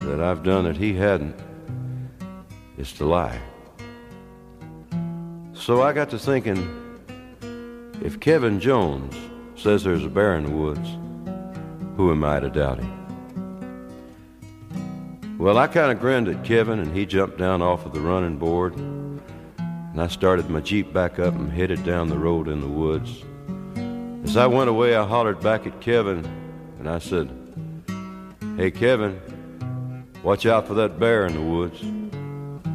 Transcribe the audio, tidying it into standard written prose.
that I've done that he hadn't is to lie. So I got to thinking, if Kevin Jones says there's a bear in the woods, who am I to doubt him? Well, I kind of grinned at Kevin, and he jumped down off of the running board, and I started my Jeep back up and headed down the road in the woods. As I went away, I hollered back at Kevin, and I said, "Hey, Kevin, watch out for that bear in the woods."